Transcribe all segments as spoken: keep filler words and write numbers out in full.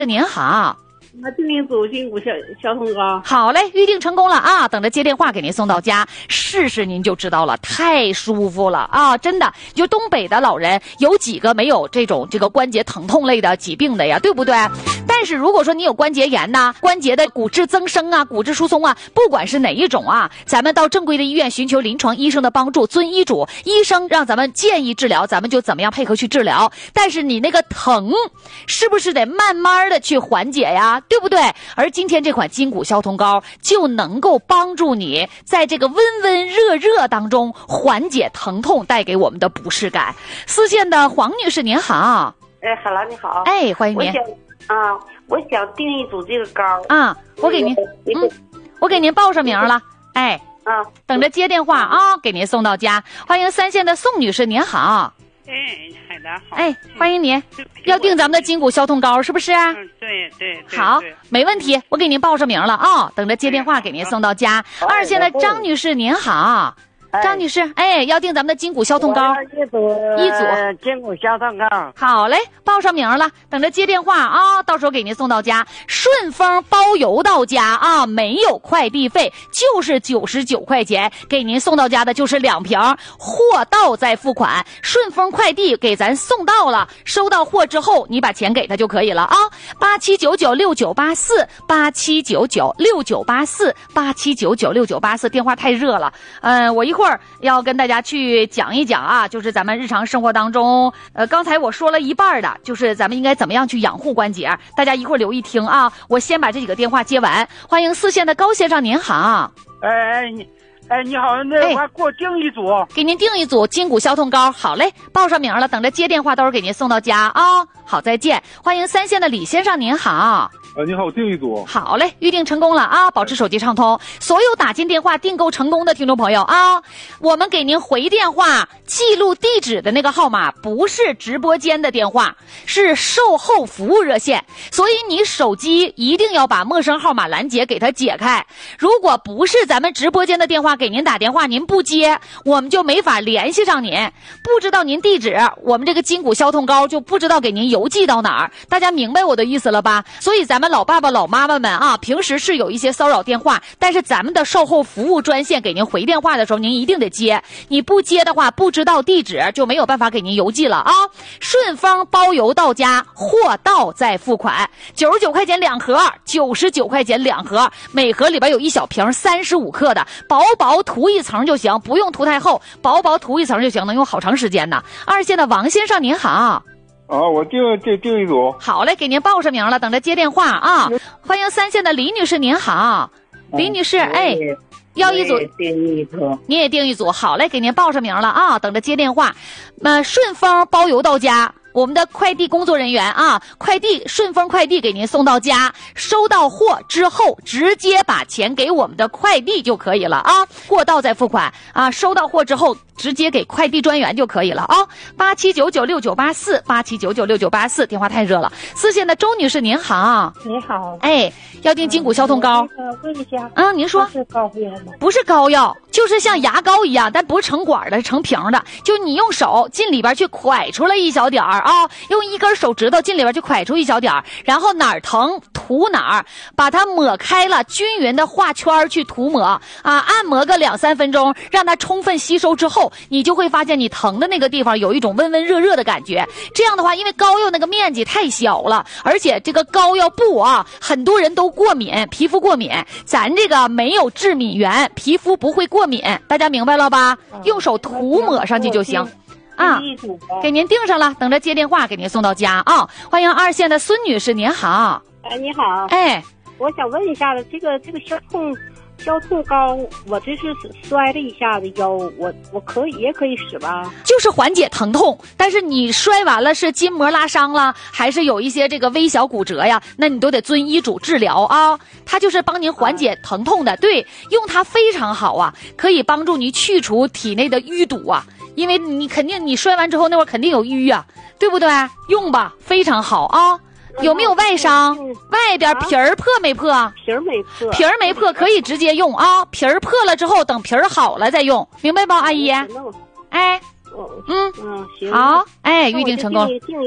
您好。 那定一组筋骨小小通膏。 好嘞，预定成功了啊！等着接电话给您送到家，试试您就知道了，太舒服了啊！真的，就东北的老人有几个没有这种这个关节疼痛类的疾病的呀，对不对？但是如果说你有关节炎呐、关节的骨质增生啊、骨质疏松啊，不管是哪一种啊，咱们到正规的医院寻求临床医生的帮助，遵医嘱，医生让咱们建议治疗，咱们就怎么样配合去治疗。但是你那个疼，是不是得慢慢的去缓解呀？对不对？而今天这款筋骨消痛膏就能够帮助你在这个温温热热当中缓解疼痛带给我们的不适感。四线的黄女士您好。 哎，好了，你好。 哎，欢迎您。 我想啊，我想订一组这个膏啊，我给您，嗯，我给您报上名了。哎， 啊， 等着接电话啊，给您送到家。欢迎三线的宋女士您好。 哎，海达好。 哎，欢迎您，要订咱们的筋骨消痛膏是不是？ 嗯，对对对。 好，没问题，我给您报上名了啊、哦，等着接电话给您送到家。二线的张女士您好。张女士，哎，要订咱们的筋骨消痛膏， 一组一组筋骨消痛膏。 好嘞，报上名了，等着接电话啊，到时候给您送到家，顺丰包邮到家啊，没有快递费，就是九十九块钱，给您送到家的就是两瓶，货到再付款，顺丰快递给咱送到了，收到货之后你把钱给他就可以了啊，八七九九六九八四，八七九九六九八四，八七九九六九八四，电话太热了，嗯、呃，我一会儿。一会儿要跟大家去讲一讲啊，就是咱们日常生活当中，呃，刚才我说了一半的，就是咱们应该怎么样去养护关节，大家一会儿留意听啊。我先把这几个电话接完。欢迎四线的高先生，您好。 哎，你，哎，你好，那我给我订一组、哎， 给您订一组筋骨消痛膏。好嘞，报上名了，等着接电话，到时候给您送到家啊、哦。好，再见。欢迎三线的李先生，您好。 呃，你好，我订一组。 好嘞，预定成功了啊！保持手机畅通，所有打进电话订购成功的听众朋友啊，我们给您回电话记录地址的那个号码不是直播间的电话，是售后服务热线，所以你手机一定要把陌生号码拦截给它解开。如果不是咱们直播间的电话给您打电话，您不接，我们就没法联系上您，不知道您地址，我们这个筋骨消痛膏就不知道给您邮寄到哪儿。大家明白我的意思了吧？所以咱咱们老爸爸老妈妈们啊，平时是有一些骚扰电话，但是咱们的售后服务专线给您回电话的时候，您一定得接，你不接的话不知道地址就没有办法给您邮寄了啊。顺丰包邮到家，货到再付款，九十九块钱两盒，九十九块钱两盒，每盒里边有一小瓶三十五克的，薄薄涂一层就行，不用涂太厚，薄薄涂一层就行，能用好长时间呢。二线的王先生您好。 啊，我订订订一组。 好嘞，给您报上名了，等着接电话啊。欢迎三线的李女士，您好，李女士，哎，要一组， 订一组， 你也订一组。好嘞，给您报上名了啊，等着接电话。呃，顺丰包邮到家。我们的快递工作人员啊，快递顺丰快递给您送到家，收到货之后直接把钱给我们的快递就可以了啊，货到再付款啊，收到货之后直接给快递专员就可以了啊。八七九九六九八四，八七九九六九八四，电话太热了。四线的周女士您好。 你好。 哎，要订筋骨消痛膏。 呃，问一下。 啊，您说。 是膏药吗？ 不是膏药，就是像牙膏一样，但不是成管的，是成瓶的，就你用手进里边去蒯出来一小点儿啊，用一根手指头进里边去蒯出一小点儿，然后哪儿疼涂哪儿，把它抹开了，均匀的画圈去涂抹啊，按摩个两三分钟，让它充分吸收之后，你就会发现你疼的那个地方有一种温温热热的感觉。这样的话，因为膏药那个面积太小了，而且这个膏药布啊，很多人都过敏，皮肤过敏，咱这个没有致敏源，皮肤不会过敏，大家明白了吧？用手涂抹上去就行。啊，给您订上了，等着接电话给您送到家啊！欢迎二线的孙女士，您好。 哎，你好。 哎， 我想问一下子，这个这个消痛消痛膏，我这是摔了一下子腰，我我可以也可以使吧？ 就是缓解疼痛，但是你摔完了是筋膜拉伤了，还是有一些这个微小骨折呀？那你都得遵医嘱治疗啊。它就是帮您缓解疼痛的，对，用它非常好啊，可以帮助你去除体内的淤堵啊。因为你肯定你摔完之后那会儿肯定有淤啊，对不对？用吧，非常好啊。有没有外伤？外边皮儿破没破？ 皮儿没破。 皮儿没破可以直接用啊，皮儿破了之后等皮儿好了再用，明白吧，阿姨？哎， 嗯嗯，行。 好，哎，预定成功。 订一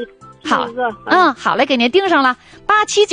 好一个， 嗯，好嘞，给您订上了八七九。